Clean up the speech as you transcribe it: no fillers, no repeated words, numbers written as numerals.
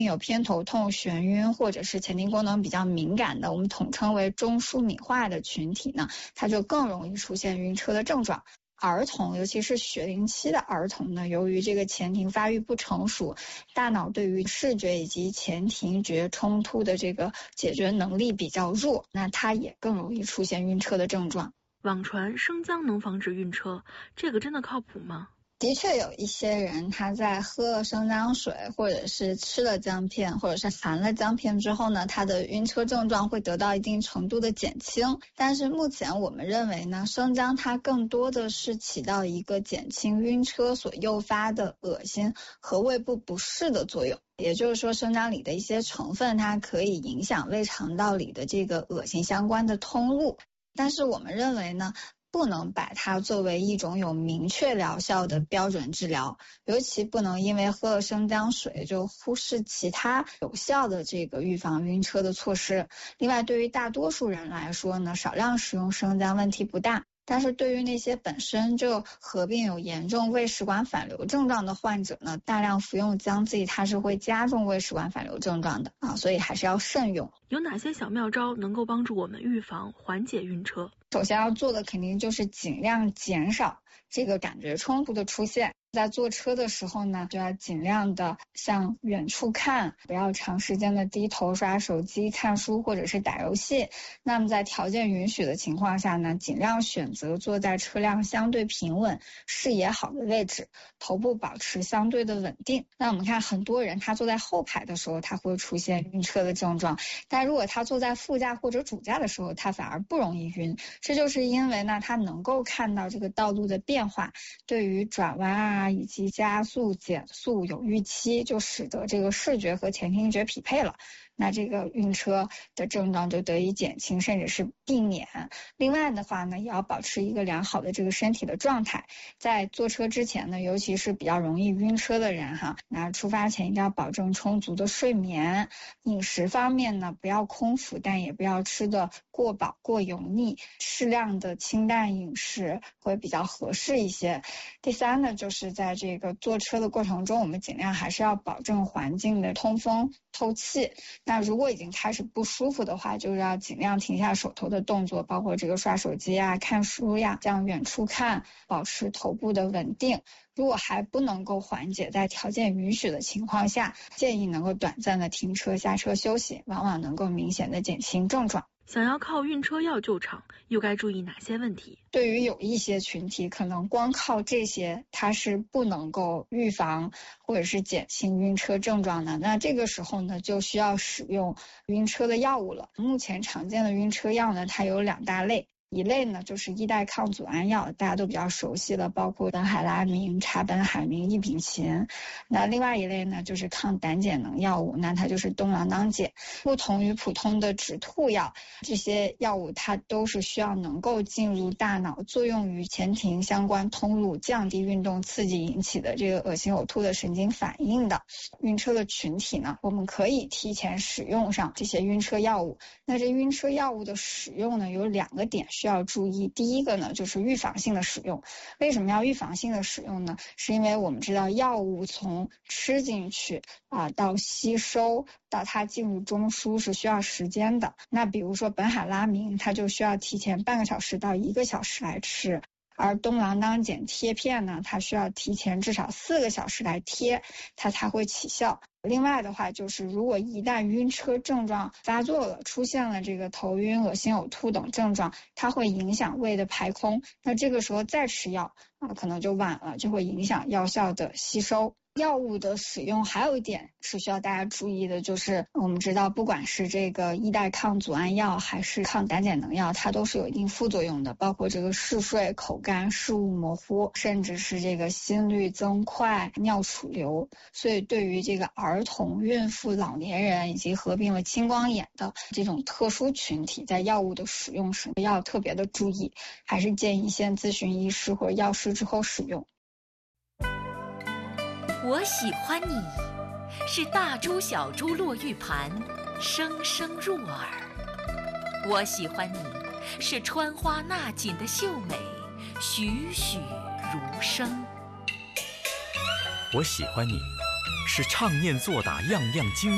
有偏头痛、眩晕或者是前庭功能比较敏感的，我们统称为中枢敏化的群体呢，它就更容易出现晕车的症状。儿童，尤其是学龄期的儿童呢，由于这个前庭发育不成熟，大脑对于视觉以及前庭觉冲突的这个解决能力比较弱，那它也更容易出现晕车的症状。 网传生姜能防止晕车，这个真的靠谱吗？ 的确有一些人他在喝了生姜水或者是吃了姜片或者是含了姜片之后呢，他的晕车症状会得到一定程度的减轻。但是目前我们认为呢，生姜它更多的是起到一个减轻晕车所诱发的恶心和胃部不适的作用。也就是说，生姜里的一些成分它可以影响胃肠道里的这个恶心相关的通路。但是我们认为呢，不能把它作为一种有明确疗效的标准治疗，尤其不能因为喝了生姜水就忽视其他有效的这个预防晕车的措施。另外，对于大多数人来说呢，少量使用生姜问题不大。但是对于那些本身就合并有严重胃食管反流症状的患者呢，大量服用姜剂它是会加重胃食管反流症状的所以还是要慎用。 有哪些小妙招能够帮助我们预防缓解晕车？ 首先要做的肯定就是尽量减少这个感觉冲突的出现。在坐车的时候呢，就要尽量的向远处看，不要长时间的低头刷手机、看书或者是打游戏。那么在条件允许的情况下呢，尽量选择坐在车辆相对平稳、视野好的位置，头部保持相对的稳定。那我们看很多人他坐在后排的时候，他会出现晕车的症状，但如果他坐在副驾或者主驾的时候，他反而不容易晕。这就是因为呢，他能够看到这个道路的变化，对于转弯以及加速减速有预期，就使得这个视觉和前庭觉匹配了，那这个晕车的症状就得以减轻甚至是避免。另外的话呢，也要保持一个良好的这个身体的状态。在坐车之前呢，尤其是比较容易晕车的人那出发前一定要保证充足的睡眠。饮食方面呢，不要空腹，但也不要吃的过饱过油腻，适量的清淡饮食会比较合适一些。第三呢，就是在这个坐车的过程中，我们尽量还是要保证环境的通风透气。那如果已经开始不舒服的话，就是要尽量停下手头的动作，包括这个刷手机看书向远处看，保持头部的稳定。如果还不能够缓解，在条件允许的情况下，建议能够短暂的停车下车休息，往往能够明显的减轻症状。 想要靠晕车药救场，又该注意哪些问题？ 对于有一些群体，可能光靠这些它是不能够预防或者是减轻晕车症状的，那这个时候呢，就需要使用晕车的药物了。目前常见的晕车药呢，它有两大类。一类呢就是依代抗组胺药，大家都比较熟悉的，包括苯海拉明、茶苯海明、异丙嗪。那另外一类呢就是抗胆碱能药物，那它就是东郎当碱。不同于普通的止吐药，这些药物它都是需要能够进入大脑，作用于前庭相关通路，降低运动刺激引起的这个恶心呕吐的神经反应的。晕车的群体呢，我们可以提前使用上这些晕车药物。那这晕车药物的使用呢，有两个点需要注意。第一个呢，就是预防性的使用。为什么要预防性的使用呢？是因为我们知道药物从吃进去到吸收到它进入中枢是需要时间的。那比如说苯海拉明，它就需要提前半个小时到1个小时来吃。而东郎当碱贴片呢，它需要提前至少4个小时来贴，它才会起效。另外的话，就是如果一旦晕车症状发作了，出现了这个头晕、恶心、呕吐等症状，它会影响胃的排空。那这个时候再吃药可能就晚了，就会影响药效的吸收。药物的使用还有一点是需要大家注意的，就是我们知道不管是这个依代抗组胺药还是抗胆碱能药，它都是有一定副作用的，包括这个嗜睡、口干、视物模糊，甚至是这个心率增快、尿储留。所以对于这个儿童、孕妇、老年人以及合并了青光眼的这种特殊群体，在药物的使用时要特别的注意，还是建议先咨询医师或者药师之后使用。 我喜欢你，是大珠小珠落玉盘，声声入耳。我喜欢你，是穿花纳锦的秀美，栩栩如生。 我喜欢你，是唱念做打样样精